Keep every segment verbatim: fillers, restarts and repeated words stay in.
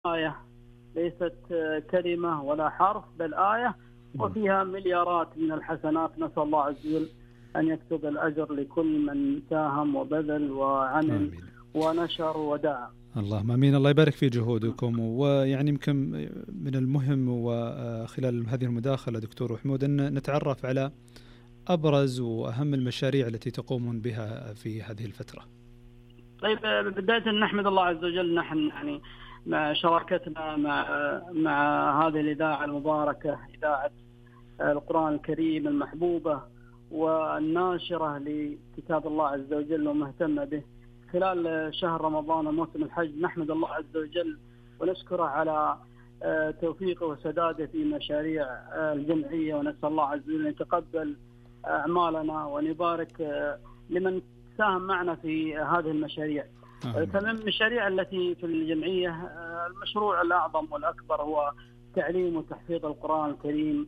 آية ليست كلمة ولا حرف بل آية، وفيها مليارات من الحسنات. نسأل الله عز وجل أن يكتب الأجر لكل من ساهم وبذل وعمل آمين. ونشر ودعا. اللهم آمين. الله يبارك في جهودكم. ويعني يمكن من المهم وخلال هذه المداخلة دكتور حمود أن نتعرف على أبرز وأهم المشاريع التي تقومون بها في هذه الفترة. طيب، بداية نحمد الله عز وجل، نحن يعني مع شراكتنا مع مع هذه الإذاعة المباركة، إذاعة القرآن الكريم المحبوبة والناشرة لكتاب الله عز وجل ومهتمة به خلال شهر رمضان وموسم الحج. نحمد الله عز وجل ونشكره على توفيقه وسداده في مشاريع الجمعية، ونسأل الله عز وجل أن يتقبل أعمالنا وأن يبارك لمن ساهم معنا في هذه المشاريع. فمن المشاريع التي في الجمعية المشروع الأعظم والأكبر هو تعليم وتحفيظ القرآن الكريم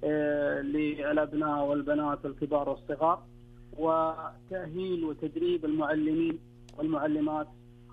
للأبناء والبنات والكبار والصغار، وتأهيل وتدريب المعلمين والمعلمات،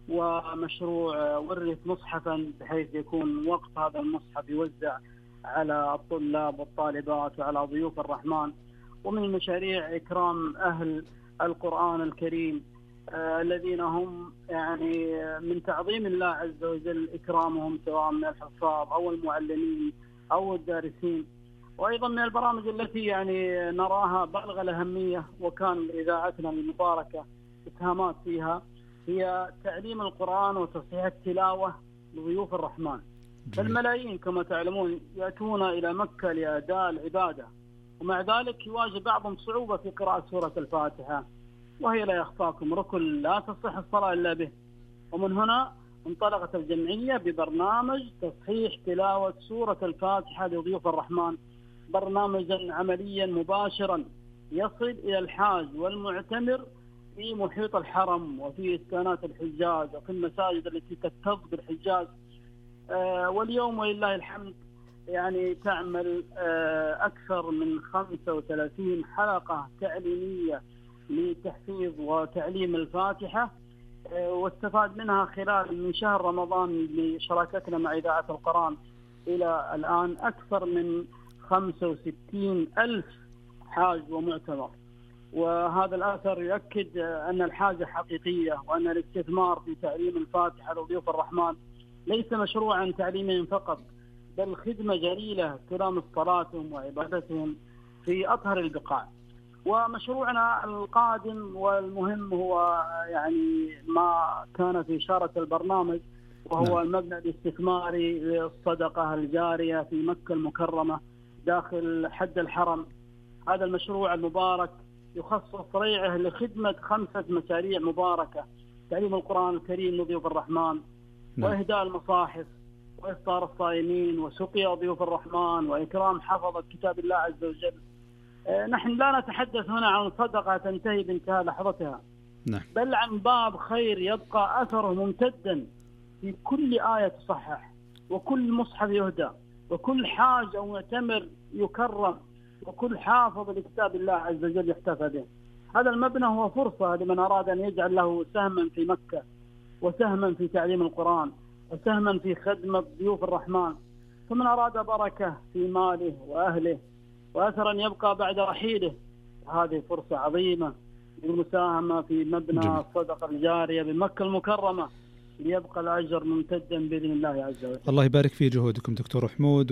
ومشروع ورث مصحفا بحيث يكون وقت هذا المصحف يوزع على الطلاب والطالبات وعلى ضيوف الرحمن. ومن المشاريع إكرام أهل القرآن الكريم آه الذين هم يعني من تعظيم الله عز وجل إكرامهم، سواء من الحفاظ أو المعلمين أو الدارسين. وأيضا من البرامج التي يعني نراها بالغ الأهمية وكان إذاعتنا المباركة إسهامات فيها هي تعليم القرآن وتصحيح التلاوة لضيوف الرحمن. فالملايين كما تعلمون يأتون إلى مكة لأداء العبادة، ومع ذلك يواجه بعضهم صعوبة في قراءة سورة الفاتحة، وهي لا يخفاكم ركن لا تصح الصلاة إلا به. ومن هنا انطلقت الجمعية ببرنامج تصحيح تلاوة سورة الفاتحة لضيوف الرحمن، برنامجا عمليا مباشرا يصل إلى الحاج والمعتمر في محيط الحرم وفي إسكانات الحجاج وفي المساجد التي تكتظ بالحجاج. آه واليوم ولله الحمد يعني تعمل آه أكثر من خمسة وثلاثين حلقة تعليمية لتحفيظ وتعليم الفاتحة، آه واستفاد منها خلال من شهر رمضان لشراكتنا مع إذاعة القرآن إلى الآن أكثر من خمسة وستين ألف حاج ومعتمر. وهذا الأثر يؤكد أن الحاجة حقيقية، وأن الاستثمار في تعليم الفاتحة لضيوف الرحمن ليس مشروعا تعليميا فقط، بل خدمة جليلة تلامس صلاتهم وعبادتهم في أطهر البقاع. ومشروعنا القادم والمهم هو يعني ما كان في إشارة البرنامج، وهو المبنى الاستثماري للصدقة الجارية في مكة المكرمة داخل حد الحرم. هذا المشروع المبارك يخصص ريعه لخدمة خمسة مشاريع مباركة: تعليم القرآن الكريم لضيوف الرحمن، وإهداء المصاحف، وإفطار الصائمين، وسقيا ضيوف الرحمن، وإكرام حفظة كتاب الله عز وجل. نحن لا نتحدث هنا عن صدقة تنتهي بانتهاء لحظتها، بل عن باب خير يبقى أثره ممتدا في كل آية تصحح، وكل مصحف يهدى، وكل حاج أو معتمر يكرم، وكل حافظ لكتاب الله عز وجل يحتفى به. هذا المبنى هو فرصة لمن أراد أن يجعل له سهما في مكة، وسهما في تعليم القرآن، وسهما في خدمة ضيوف الرحمن. فمن أراد بركة في ماله وأهله وأثرا يبقى بعد رحيله، هذه فرصة عظيمة للمساهمة في مبنى الصدقة الجارية بمكة المكرمة، ليبقى الأجر ممتدا بإذن الله عز وجل. الله يبارك في جهودكم دكتور حمود.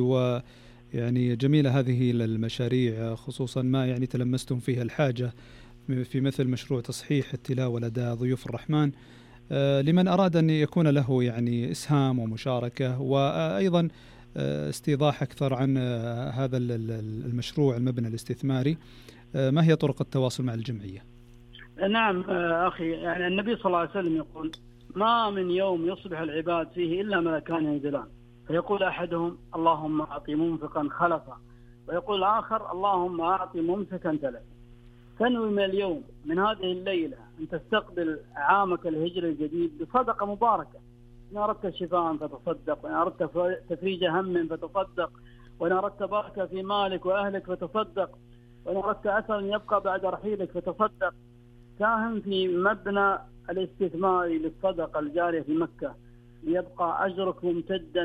ويعني جميلة هذه المشاريع، خصوصا ما يعني تلمستم فيها الحاجة في مثل مشروع تصحيح التلاوة لدى ضيوف الرحمن لمن أراد أن يكون له يعني إسهام ومشاركة، وأيضا استيضاح أكثر عن هذا المشروع المبنى الاستثماري. ما هي طرق التواصل مع الجمعية؟ نعم أخي، يعني النبي صلى الله عليه وسلم يقول: ما من يوم يصبح العباد فيه إلا ملكان ينزلان، فيقول أحدهم: اللهم أعطي منفقا خلفا، ويقول الآخر: اللهم أعطي ممسكا تلفا. فانوي من اليوم من هذه الليلة أن تستقبل عامك الهجري الجديد بصدقة مباركة. إن أردت شفاء فتصدق، وإن أردت تفريج هم فتصدق، وإن أردت بركة في مالك وأهلك فتصدق، وإن أردت أثرا يبقى بعد رحيلك فتصدق. ساهم في مبنى الاستثماري للصدقة الجارية في مكة يبقى أجرك ممتدا